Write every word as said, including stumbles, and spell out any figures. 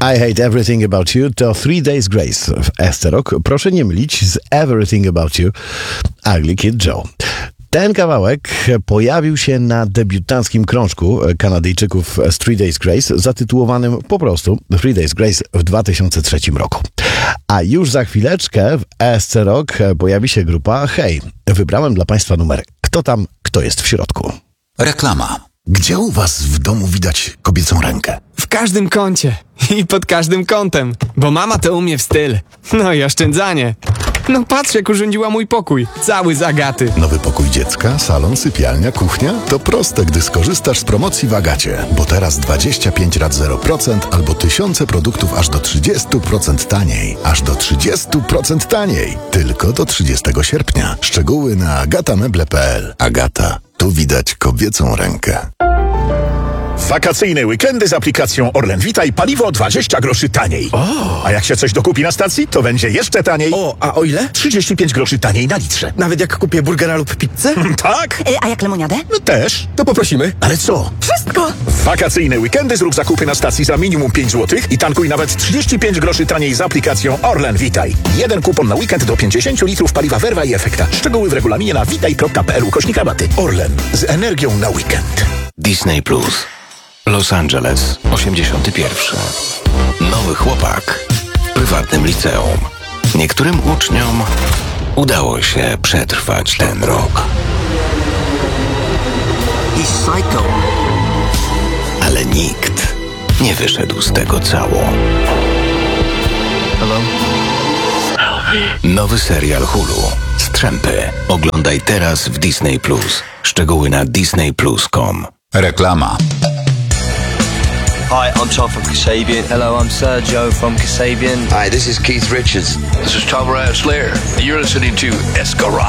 I Hate Everything About You to Three Days Grace w Ester Rock. Proszę nie mylić z Everything About You Ugly Kid Joe. Ten kawałek pojawił się na debiutanckim krążku Kanadyjczyków z Three Days Grace, zatytułowanym po prostu Three Days Grace w dwa tysiące trzecim roku. A już za chwileczkę w Ester Rock pojawi się grupa Hej. Wybrałem dla Państwa numer Kto tam, kto jest w środku. Reklama. Gdzie u was w domu widać kobiecą rękę? W każdym kącie i pod każdym kątem, bo mama to umie w styl. No i oszczędzanie. No patrz, jak urządziła mój pokój, cały z Agaty. Nowy pokój dziecka, salon, sypialnia, kuchnia? To proste, gdy skorzystasz z promocji w Agacie. Bo teraz dwadzieścia pięć rat zero procent albo tysiące produktów aż do trzydzieści procent taniej. Aż do trzydzieści procent taniej. Tylko do trzydziestego sierpnia. Szczegóły na agatameble kropka p l. Agata. Tu widać kobiecą rękę. Wakacyjne weekendy z aplikacją Orlen Witaj paliwo dwadzieścia groszy taniej. O! A jak się coś dokupi na stacji, to będzie jeszcze taniej. O, a o ile? trzydzieści pięć groszy taniej na litrze. Nawet jak kupię burgera lub pizzę? Tak? E, a jak lemoniadę? No też. To poprosimy. Ale co? Wszystko! W wakacyjne weekendy zrób zakupy na stacji za minimum pięć złotych i tankuj nawet trzydzieści pięć groszy taniej z aplikacją Orlen Witaj. Jeden kupon na weekend do pięćdziesiąt litrów paliwa Verva i Efekta. Szczegóły w regulaminie na witaj kropka p l ukośnik rabaty. Orlen. Z energią na weekend. Disney Plus. Los Angeles, osiemdziesiąty pierwszy. Nowy chłopak w prywatnym liceum. Niektórym uczniom udało się przetrwać ten rok. Ale nikt nie wyszedł z tego cało. Nowy serial Hulu. Strzępy. Oglądaj teraz w Disney Plus. Szczegóły na disney plus kropka com. Reklama. Hi, I'm Tom from Kasabian. Hello, I'm Sergio from Kasabian. Hi, this is Keith Richards. This is Tom Ryan Slayer. You're listening to Escaro.